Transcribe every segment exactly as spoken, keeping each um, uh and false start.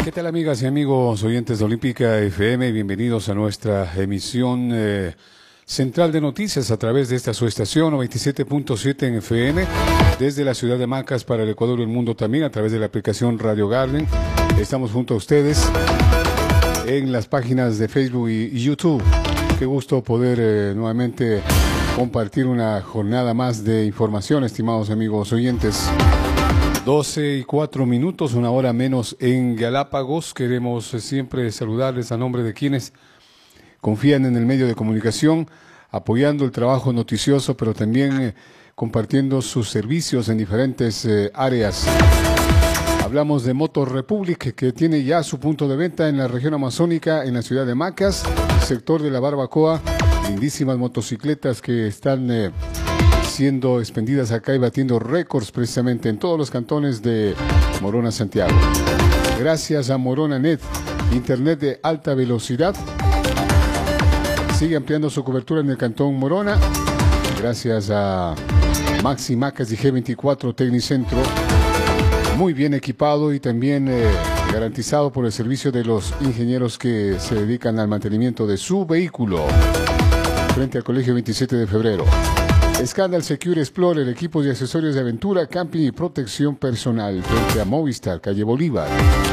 ¿Qué tal, amigas y amigos oyentes de Olímpica F M? Bienvenidos a nuestra emisión eh, central de noticias a través de esta su estación noventa y siete punto siete en F M, desde la ciudad de Macas para el Ecuador y el mundo también a través de la aplicación Radio Garden. Estamos junto a ustedes en las páginas de Facebook y, y YouTube. Qué gusto poder eh, nuevamente compartir una jornada más de información, estimados amigos oyentes. doce y cuatro minutos, una hora menos en Galápagos. Queremos siempre saludarles a nombre de quienes confían en el medio de comunicación, apoyando el trabajo noticioso, pero también eh, compartiendo sus servicios en diferentes eh, áreas. Hablamos de Motor Republic, que tiene ya su punto de venta en la región amazónica, en la ciudad de Macas, sector de la Barbacoa. Lindísimas motocicletas que están Eh, siendo expendidas acá y batiendo récords precisamente en todos los cantones de Morona, Santiago. Gracias a Morona Net, internet de alta velocidad. Sigue ampliando su cobertura en el cantón Morona. Gracias a Maxi Macas y G veinticuatro Tecnicentro. Muy bien equipado y también eh, garantizado por el servicio de los ingenieros que se dedican al mantenimiento de su vehículo. Frente al Colegio veintisiete de febrero. Scandal Secure Explorer, equipos y accesorios de aventura, camping y protección personal. Frente a Movistar, calle Bolívar.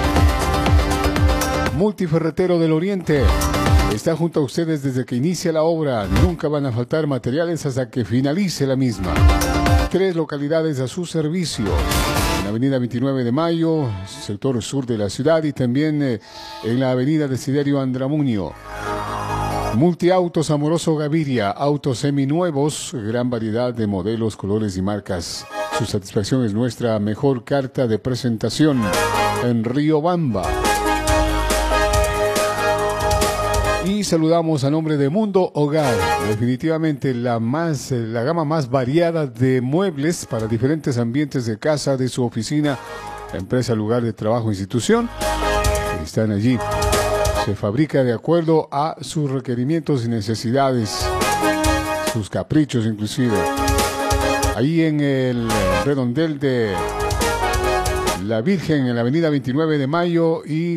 Multiferretero del Oriente. Está junto a ustedes desde que inicia la obra. Nunca van a faltar materiales hasta que finalice la misma. Tres localidades a su servicio. En la avenida veintinueve de mayo, sector sur de la ciudad, y también eh, en la avenida Desiderio Andramuño. Multiautos Amoroso Gaviria, autos seminuevos, gran variedad de modelos, colores y marcas. Su satisfacción es nuestra mejor carta de presentación en Riobamba. Y saludamos a nombre de Mundo Hogar, definitivamente la más, la gama más variada de muebles para diferentes ambientes de casa, de su oficina, empresa, lugar de trabajo, institución. Están allí. Se fabrica de acuerdo a sus requerimientos y necesidades, sus caprichos inclusive. Ahí en el redondel de La Virgen, en la avenida veintinueve de mayo y